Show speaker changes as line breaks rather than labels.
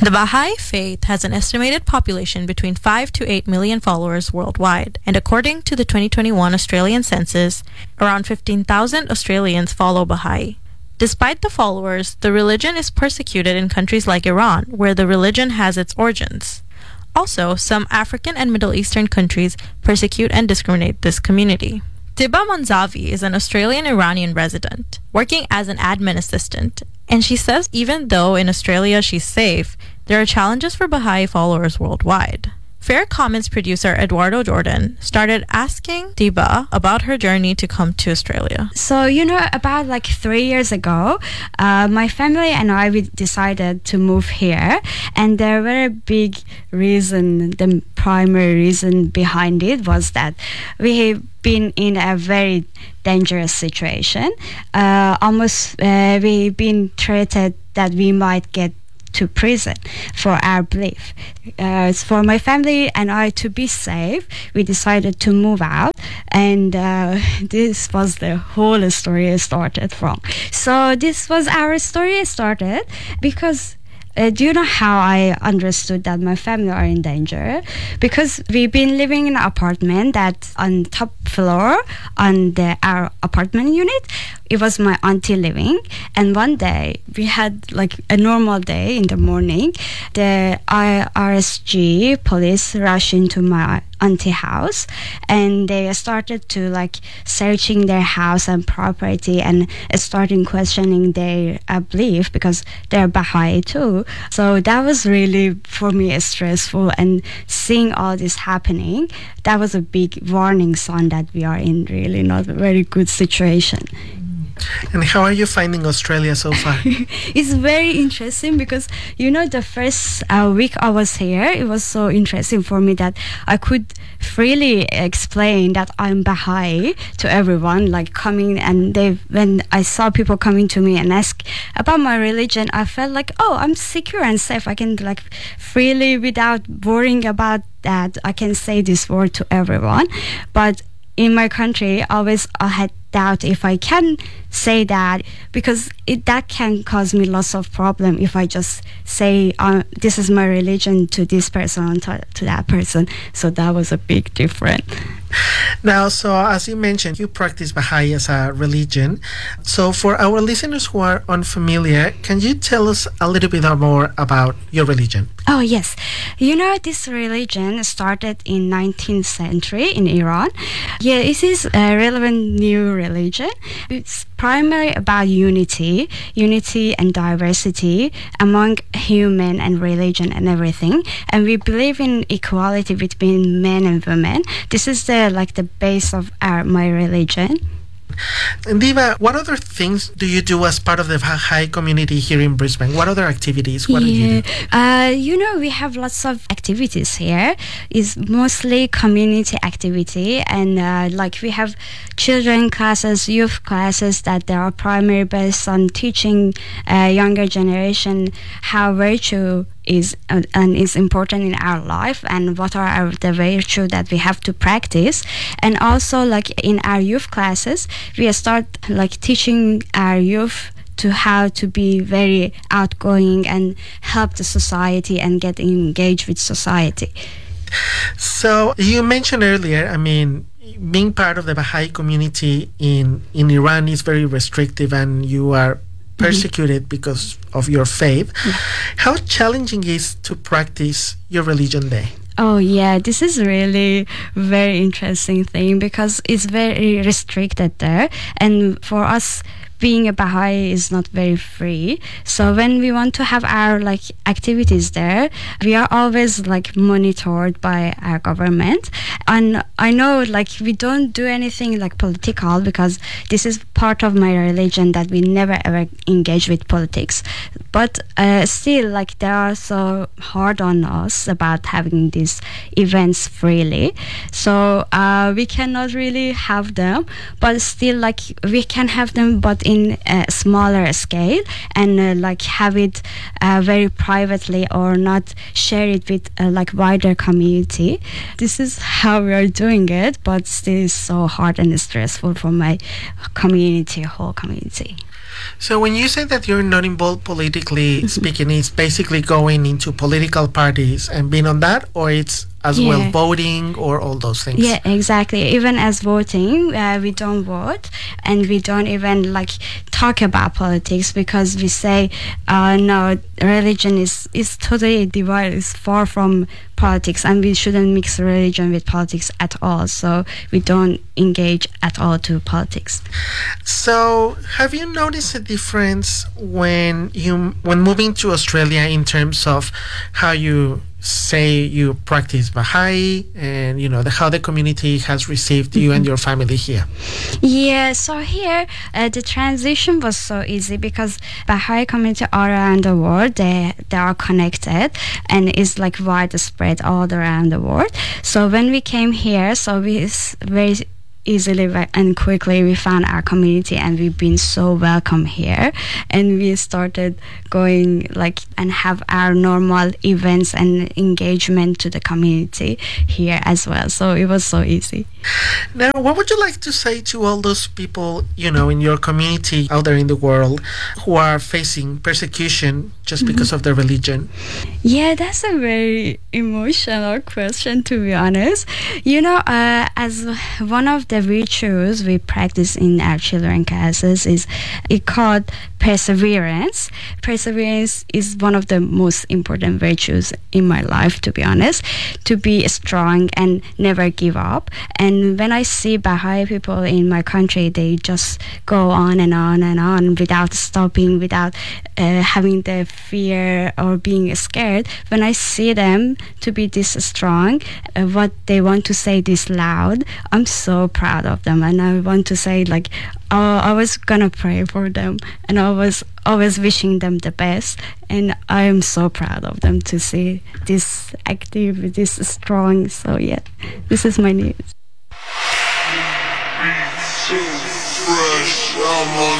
The Baha'i Faith has an estimated population between 5 to 8 million followers worldwide, and according to the 2021 Australian census, around 15,000 Australians follow Baha'i. Despite the followers, the religion is persecuted in countries like Iran, where the religion has its origins. Also, some African and Middle Eastern countries persecute and discriminate this community. Tiba Manzavi is an Australian-Iranian resident, working as an admin assistant, and she says even though in Australia she's safe, there are challenges for Baha'i followers worldwide. Fair Comments producer Eduardo Jordan started asking Tiba about her journey to come to Australia.
So, about 3 years ago, my family and I, we decided to move here. And the very big reason, the primary reason behind it was that we've been in a very dangerous situation. We've been threatened that we might get to prison for our belief. For my family and I to be safe, we decided to move out, and this was the whole story started from. So this was our story started because do you know how I understood that my family are in danger? Because we've been living in an apartment that on top floor on our apartment unit, it was my auntie living. And one day we had a normal day in the morning. The RSG police rushed into my auntie house, and they started to searching their house and property and starting questioning their belief because they're Baha'i too. So that was really for me stressful, and seeing all this happening, that was a big warning sign that we are in really not a very good situation.
And how are you finding Australia so far?
It's very interesting because, the first week I was here, it was so interesting for me that I could freely explain that I'm Baha'i to everyone, coming, and when I saw people coming to me and ask about my religion, I felt I'm secure and safe. I can freely, without worrying about that, I can say this word to everyone. But in my country, I had doubt if I can say that, because that can cause me lots of problem if I just say this is my religion to this person and to that person. So that was a big difference.
Now, so as you mentioned, you practice Baha'i as a religion. So for our listeners who are unfamiliar, can you tell us a little bit more about your religion?
Oh, yes. This religion started in 19th century in Iran. Yeah, it is a relevant new religion. It's primarily about unity and diversity among human and religion and everything. And we believe in equality between men and women. This is the base of my religion.
And Diva, what other things do you do as part of the Baha'i community here in Brisbane? What other activities? What do you do?
We have lots of activities here. It's mostly community activity, and we have children classes, youth classes that they are primarily based on teaching younger generation how virtue is and is important in our life, and what are the virtue that we have to practice. And also in our youth classes, we start teaching our youth to how to be very outgoing and help the society and get engaged with society.
So you mentioned earlier, being part of the Baha'i community in Iran is very restrictive, and you are persecuted because of your faith. Yeah. How challenging is to practice your religion there?
Oh yeah, this is really very interesting thing because it's very restricted there, and for us being a Baha'i is not very free. So when we want to have our activities there, we are always monitored by our government. And I know we don't do anything political, because this is part of my religion that we never ever engage with politics. But still they are so hard on us about having these events freely. So we cannot really have them, but still we can have them, but in a smaller scale, and have it very privately, or not share it with wider community. This is how we are doing it, but still is so hard and stressful for my community, whole community.
So when you say that you're not involved politically speaking, it's basically going into political parties and being on that, or it's as well voting or all those things?
Yeah, exactly. Even as voting, we don't vote, and we don't even like talk about politics, because we say no, religion is totally divided, is far from politics, and we shouldn't mix religion with politics at all. So we don't engage at all to politics.
So have you noticed a difference when moving to Australia in terms of how you say you practice Baha'i, and how the community has received you and your family here?
Yeah, so here the transition was so easy, because Baha'i community all around the world, they are connected, and it's like widespread all around the world. So when we came here, so we very easily and quickly we found our community, and we've been so welcome here, and we started going and have our normal events and engagement to the community here as well. So it was so easy.
Now, what would you like to say to all those people, in your community out there in the world who are facing persecution just because of their religion?
Yeah, that's a very emotional question, to be honest. As one of the virtues we practice in our children classes is it called perseverance. Perseverance is one of the most important virtues in my life, to be honest, to be strong and never give up. And when I see Baha'i people in my country, they just go on and on and on without stopping, without having the fear or being scared. When I see them to be this strong, what they want to say this loud, I'm so proud of them, and I want to say I was gonna pray for them, and I was always wishing them the best, and I am so proud of them to see this active, this strong. So yeah, this is my news.